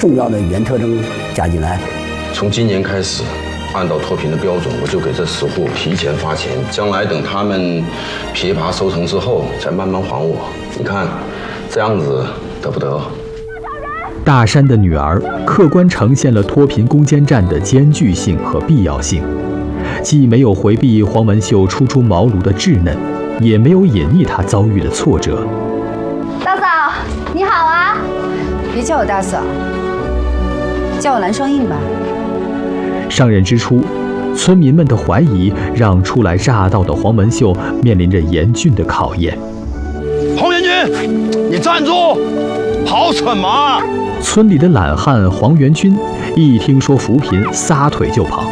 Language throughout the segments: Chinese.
重要的语言特征加进来。 从今年开始，按照脱贫的标准，我就给这10户提前发钱，将来等他们枇杷收成之后，再慢慢还我。你看，这样子得不得？ 大山的女儿客观呈现了脱贫攻坚战的艰巨性和必要性，既没有回避黄文秀初出茅庐的稚嫩，也没有隐匿她遭遇的挫折。 大嫂，你好啊！别叫我大嫂，叫我蓝双印吧。 上任之初，村民们的怀疑让初来乍到的黄文秀面临着严峻的考验。 黄元军，你站住！跑什么？ 村里的懒汉黄元军一听说扶贫，撒腿就跑。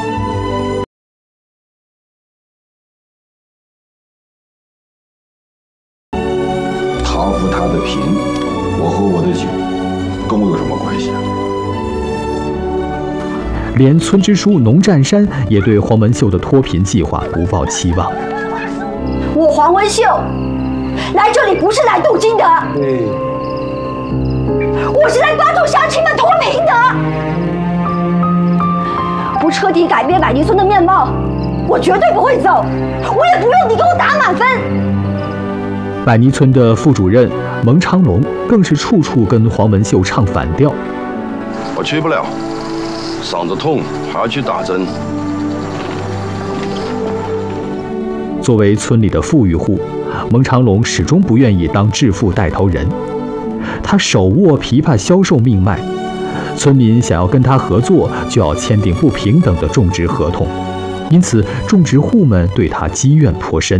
他扶他的贫，我喝我的酒，跟我有什么关系啊？ 连村支书农占山也对黄文秀的脱贫计划不抱期望。 我黄文秀来这里不是来镀金的，我是来帮助乡亲们脱贫的。不彻底改变百泥村的面貌，我绝对不会走，我也不用你给我打满分。 百泥村的副主任蒙长龙更是处处跟黄文秀唱反调。 我去不了，嗓子痛，还要去打针。 作为村里的富裕户，蒙长龙始终不愿意当致富带头人。他手握枇杷销售命脉，村民想要跟他合作，就要签订不平等的种植合同，因此种植户们对他积怨颇深。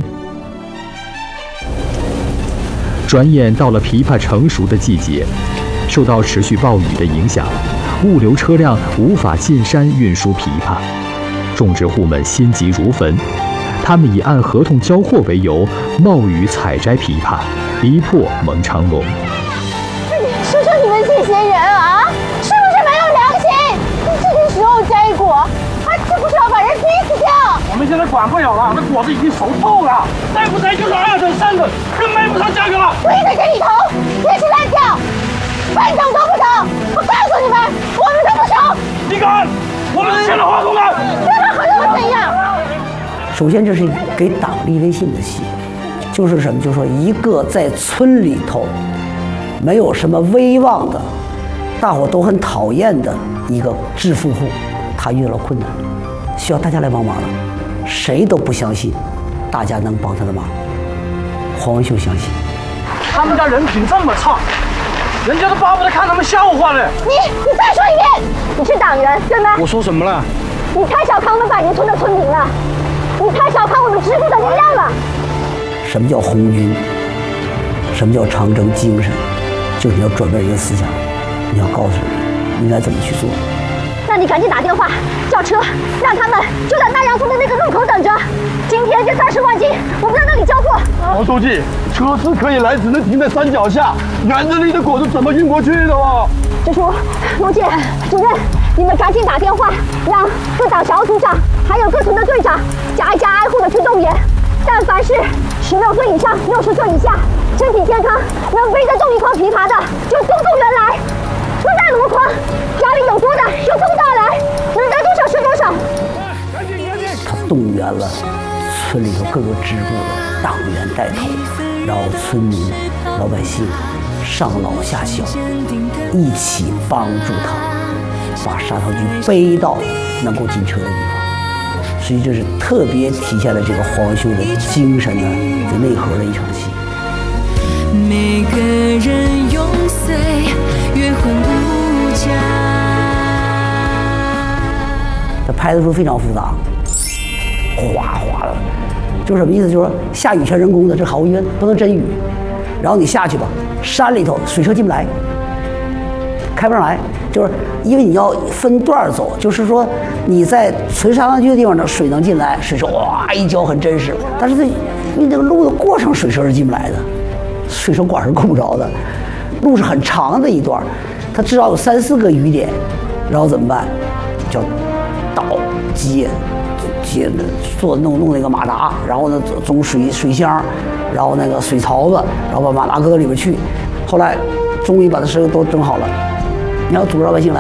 转眼到了枇杷成熟的季节，受到持续暴雨的影响，物流车辆无法进山运输枇杷，种植户们心急如焚。他们以按合同交货为由，冒雨采摘枇杷，逼迫蒙长龙。 说说你们这些人啊，是不是没有良心？这个时候摘果，还是不是要把人逼死掉？ 我们现在管不了了，那果子已经熟透了，再不摘就是2等3等，更卖不上价格了。 我一直给你投，也是烂票，半等都不等。我告诉你们，我们都不收。 你敢？我们签了合同了。 签了合同又怎样？ 首先，这是给党立威信的戏，就是什么？就是说，一个在村里头没有什么威望的，大伙都很讨厌的一个致富户，他遇到了困难，需要大家来帮忙了。谁都不相信大家能帮他的忙，黄文秀相信。 他们家人品这么差，人家都巴不得看他们笑话呢。 你再说一遍，你是党员对吗？ 我说什么了？ 你太小看我们百年村的村民了。你太小看我们支部的力量了。 什么叫红军？什么叫长征精神？就是你要转变一个思想，你要告诉人应该怎么去做。 那你赶紧打电话叫车，让他们就在大洋村的那个路口等着。今天这30万斤，我们在那里交货。 王书记，车是可以来，只能停在山脚下，园子里的果子怎么运过去的哦？ 支书、陆姐、主任，你们赶紧打电话，让各党小组长还有各村的队长家家挨户的去动员。但凡是16岁以上、60岁以下、身体健康、能背得动1筐枇杷的，就送员来。能带箩筐，家里有多的就送到来，能带多少是多少。 他动员了村里头各个支部的党员带头，然后村民、老百姓上老下小一起帮助他把砂糖橘背到能够进车的地方。所以这是特别体现了这个黄文秀的精神的内核的一场戏。 每个人用岁月换不假。 他拍的时候非常复杂，哗哗的，就是什么意思？就是说下雨全人工的，这毫无疑问不能真雨。然后你下去吧，山里头水车进不来，开不上来，就是因为你要分段走，就是说你在存砂糖橘的地方呢，水能进来，水车哇一浇很真实，但是因为那个路的过程，水车是进不来的。水车管是够不着的，路是很长的一段，它至少有3、4个雨点，然后怎么办？叫倒接做弄那个马达，然后呢种水箱，然后那个水槽子，然后把马达搁到里边去。后来终于把这事都整好了，你要组织老百姓来，